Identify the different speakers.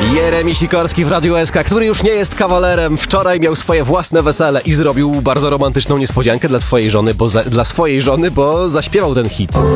Speaker 1: Jeremi Sikorski w Radiu SK, który już nie jest kawalerem. Wczoraj miał swoje własne wesele i zrobił bardzo romantyczną niespodziankę dla swojej żony, bo zaśpiewał ten hit.